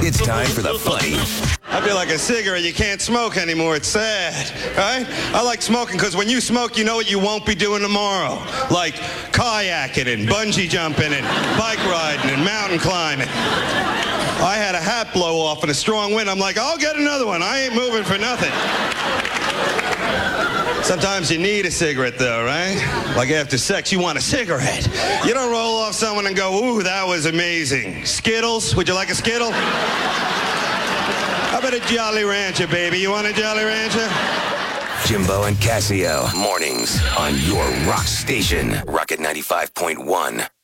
It's time for the funny. I feel like a cigarette. You can't smoke anymore. It's sad, right? I like smoking because when you smoke, you know what you won't be doing tomorrow. Like kayaking and bungee jumping and bike riding and mountain climbing. I had a hat blow off in a strong wind. I'm like, I'll get another one. I ain't moving for nothing. Sometimes you need a cigarette, though, right? Like after sex, you want a cigarette. You don't roll off someone and go, ooh, that was amazing. Skittles? Would you like a Skittle? How about a Jolly Rancher, baby? You want a Jolly Rancher? Jimbo and Casio, mornings on your rock station, Rocket 95.1.